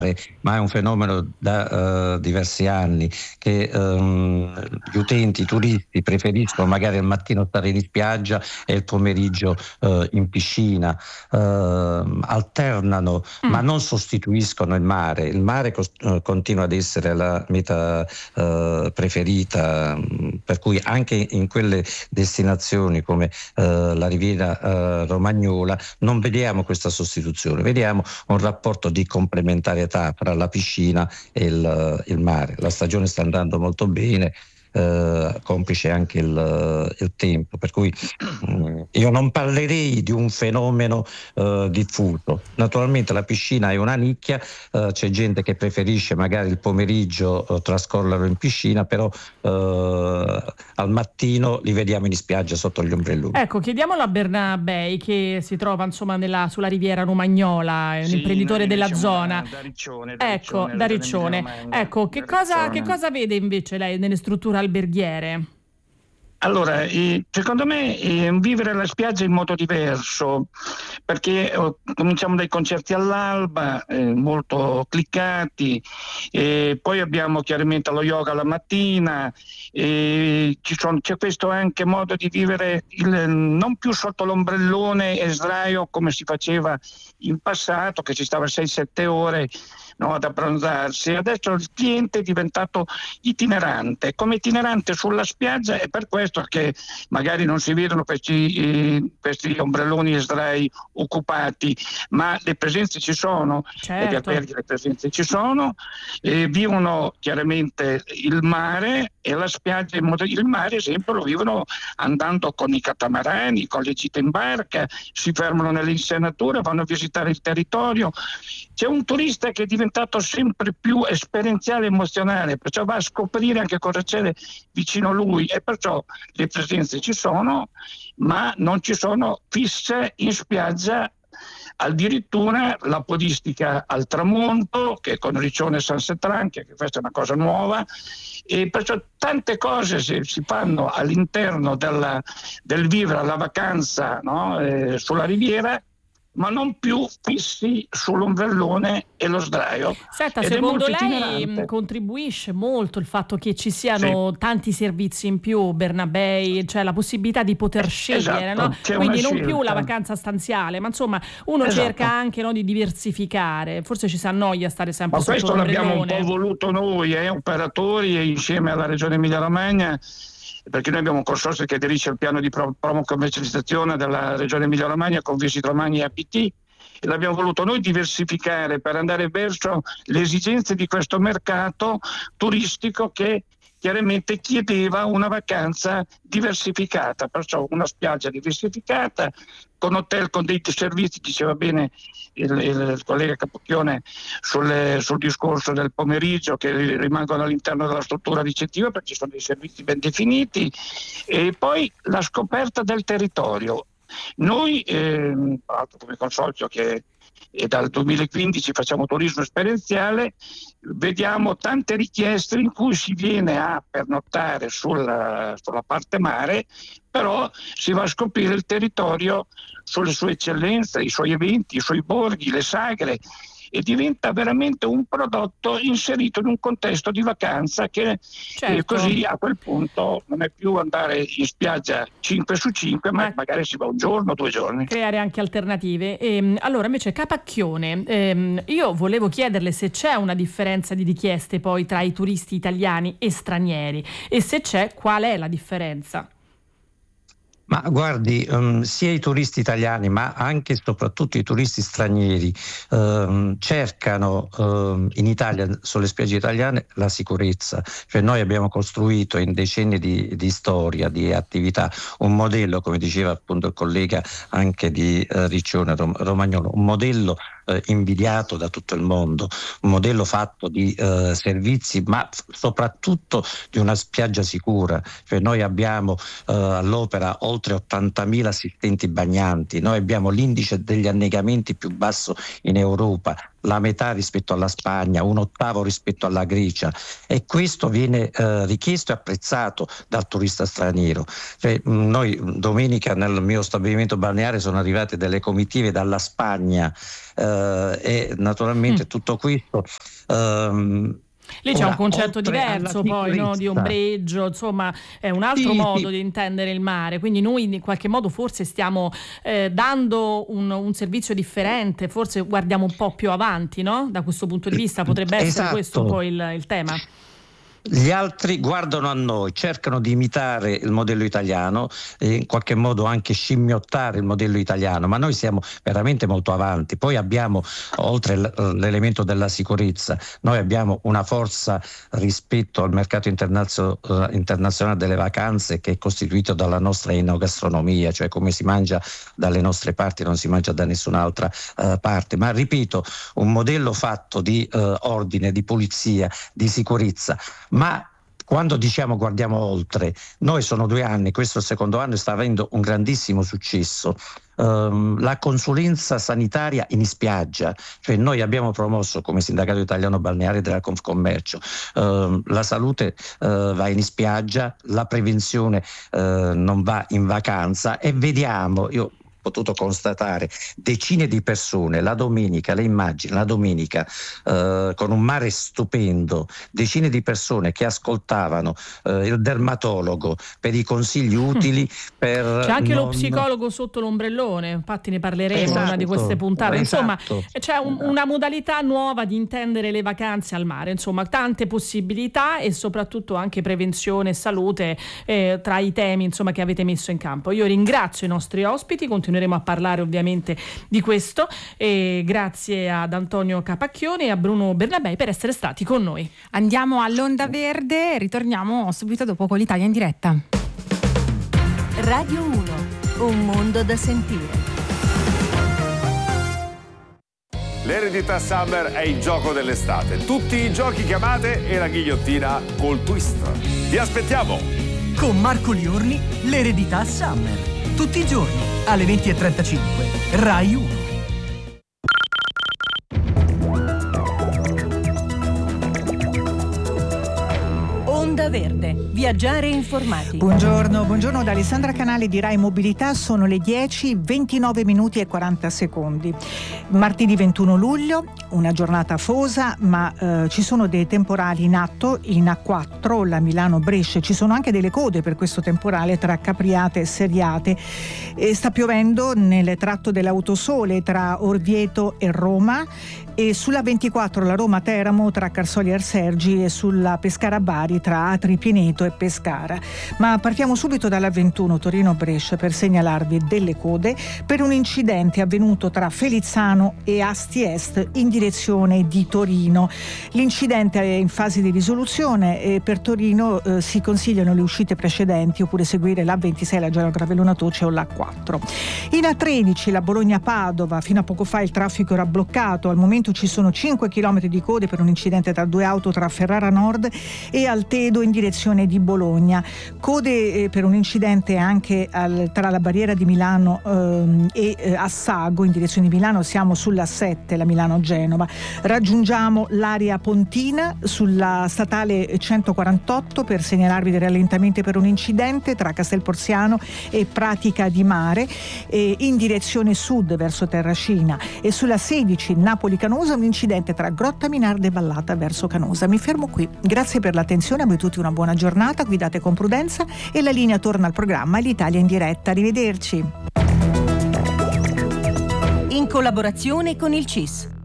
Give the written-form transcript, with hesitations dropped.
ma è un fenomeno da diversi anni che gli utenti, i turisti preferiscono magari al mattino stare in spiaggia e il pomeriggio in piscina, alternano ma non sostituiscono il mare. Il mare continua ad essere la meta preferita, per cui anche in quelle destinazioni come la Riviera Romagnola non vediamo questa sostituzione, vediamo un rapporto di complementarietà fra la piscina e il mare. La stagione sta andando molto bene, complice anche il tempo, per cui io non parlerei di un fenomeno diffuso. Naturalmente la piscina è una nicchia, c'è gente che preferisce magari il pomeriggio trascorrerlo in piscina, però al mattino li vediamo in spiaggia sotto gli ombrelloni. Ecco, chiediamolo a Bernabei, che si trova insomma sulla Riviera Romagnola, è un imprenditore della zona. Da Riccione. Ecco, che cosa vede invece lei nelle strutture alberghiere? Allora, secondo me vivere la spiaggia in modo diverso, perché cominciamo dai concerti all'alba, molto cliccati, poi abbiamo chiaramente lo yoga la mattina, c'è questo anche modo di vivere non più sotto l'ombrellone e sdraio come si faceva in passato, che ci stava 6-7 ore, no, ad abbronzarsi. Adesso il cliente è diventato itinerante, come itinerante sulla spiaggia, e per questo che magari non si vedono questi ombrelloni e sdrai occupati, ma le presenze ci sono, certo. Gli aperti, le presenze ci sono, vivono chiaramente il mare e la spiaggia. Il mare, esempio, lo vivono andando con i catamarani, con le gite in barca, si fermano nelle insenature, vanno a visitare il territorio. C'è un turista che è diventato sempre più esperienziale e emozionale, perciò va a scoprire anche cosa c'è vicino a lui, e perciò le presenze ci sono, ma non ci sono fisse in spiaggia. Addirittura la podistica al tramonto, che con Riccione e San Setran, che questa è una cosa nuova, e perciò tante cose si fanno all'interno del vivere la vacanza, no? Sulla riviera, ma non più fissi sull'ombrellone e lo sdraio. Senta, secondo lei contribuisce molto il fatto che ci siano tanti servizi in più, Bernabei, cioè la possibilità di poter scegliere, esatto, no? Quindi non più la vacanza stanziale, ma insomma uno cerca anche, no, di diversificare. Forse ci si annoia stare sempre sotto l'ombrellone. Ma questo l'abbiamo un po' voluto noi, operatori, e insieme alla Regione Emilia-Romagna, perché noi abbiamo un consorzio che aderisce al piano di promo commercializzazione della Regione Emilia-Romagna con Visit Romagna e APT, e l'abbiamo voluto noi diversificare per andare verso le esigenze di questo mercato turistico che chiaramente chiedeva una vacanza diversificata, perciò una spiaggia diversificata, con hotel, con dei servizi, diceva bene il collega Capocchione sul discorso del pomeriggio, che rimangono all'interno della struttura ricettiva perché ci sono dei servizi ben definiti, e poi la scoperta del territorio. Noi, come consorzio che dal 2015 facciamo turismo esperienziale, vediamo tante richieste in cui si viene a pernottare sulla parte mare, però si va a scoprire il territorio sulle sue eccellenze, i suoi eventi, i suoi borghi, le sagre, e diventa veramente un prodotto inserito in un contesto di vacanza che così a quel punto non è più andare in spiaggia 5 su 5, ma magari si va un giorno, 2 giorni. Creare anche alternative. Allora invece Capacchione, io volevo chiederle se c'è una differenza di richieste poi tra i turisti italiani e stranieri, e se c'è, qual è la differenza? Ma guardi, sia i turisti italiani ma anche e soprattutto i turisti stranieri cercano in Italia, sulle spiagge italiane, la sicurezza. Cioè noi abbiamo costruito in decenni di storia, di attività, un modello, come diceva appunto il collega anche di Riccione Romagnolo, un modello invidiato da tutto il mondo, un modello fatto di servizi, ma soprattutto di una spiaggia sicura. Cioè noi abbiamo all'opera oltre 80.000 assistenti bagnanti, noi abbiamo l'indice degli annegamenti più basso in Europa, la metà rispetto alla Spagna, 1/8 rispetto alla Grecia, e questo viene richiesto e apprezzato dal turista straniero. Cioè, noi domenica nel mio stabilimento balneare sono arrivate delle comitive dalla Spagna e naturalmente tutto questo lì c'è un concetto diverso poi, no? Di ombreggio, insomma è un altro modo di intendere il mare, quindi noi in qualche modo forse stiamo dando un servizio differente, forse guardiamo un po' più avanti, no? Da questo punto di vista potrebbe essere questo un po' il tema. Gli altri guardano a noi, cercano di imitare il modello italiano e in qualche modo anche scimmiottare il modello italiano, ma noi siamo veramente molto avanti. Poi abbiamo, oltre l'elemento della sicurezza, noi abbiamo una forza rispetto al mercato internazionale delle vacanze che è costituito dalla nostra enogastronomia, cioè come si mangia dalle nostre parti non si mangia da nessun'altra parte. Ma ripeto, un modello fatto di ordine, di pulizia, di sicurezza. Ma quando diciamo guardiamo oltre, noi sono 2 anni, questo secondo anno sta avendo un grandissimo successo. La consulenza sanitaria in spiaggia, cioè noi abbiamo promosso come Sindacato Italiano Balneare della Confcommercio la salute va in spiaggia, la prevenzione non va in vacanza, e vediamo, io potuto constatare decine di persone la domenica, le immagini la domenica con un mare stupendo, decine di persone che ascoltavano il dermatologo per i consigli utili per c'è anche lo psicologo sotto l'ombrellone, infatti ne parleremo in una di queste puntate, insomma c'è una modalità nuova di intendere le vacanze al mare, insomma tante possibilità e soprattutto anche prevenzione e salute tra i temi insomma che avete messo in campo. Io ringrazio i nostri ospiti, continueremo a parlare ovviamente di questo, e grazie ad Antonio Capacchione e a Bruno Bernabei per essere stati con noi. Andiamo all'Onda Verde, ritorniamo subito dopo con l'Italia in diretta. Radio 1, un mondo da sentire. L'eredità Summer è il gioco dell'estate. Tutti i giochi che amate e la ghigliottina col twist. Vi aspettiamo! Con Marco Liorni, l'eredità Summer. Tutti i giorni alle 20:35. Rai 1. Onda Verde, viaggiare informati. Buongiorno da Alessandra Canale di Rai Mobilità, sono le 10, 29 minuti e 40 secondi. Martedì 21 luglio, una giornata afosa, ma ci sono dei temporali in atto in A4, la Milano-Brescia, ci sono anche delle code per questo temporale tra Capriate e Seriate. Sta piovendo nel tratto dell'Autosole tra Orvieto e Roma, e sulla 24 la Roma-Teramo tra Carsoli e Arsergi, e sulla Pescara-Bari tra Atri Pineto e Pescara. Ma partiamo subito dalla 21 Torino-Brescia per segnalarvi delle code per un incidente avvenuto tra Felizzano e Asti Est in direzione di Torino. L'incidente è in fase di risoluzione e per Torino si consigliano le uscite precedenti oppure seguire l'A26, la Gela Gravellona Toce o l'A4. In A13 la Bologna-Padova, fino a poco fa il traffico era bloccato, al momento ci sono 5 km di code per un incidente tra 2 auto tra Ferrara Nord e Altedo in direzione di Bologna. Code per un incidente anche tra la barriera di Milano e Assago in direzione di Milano, siamo sulla 7, la Milano-Genova. Raggiungiamo l'area pontina sulla statale 148 per segnalarvi dei rallentamenti per un incidente tra Castelporziano e Pratica di Mare in direzione sud verso Terracina, e sulla 16 Napoli-Canosa un incidente tra Grotta Minarda e Vallata verso Canosa. Mi fermo qui, grazie per l'attenzione, a voi tutti una buona giornata, guidate con prudenza e la linea torna al programma L'Italia in diretta. Arrivederci. In collaborazione con il CIS.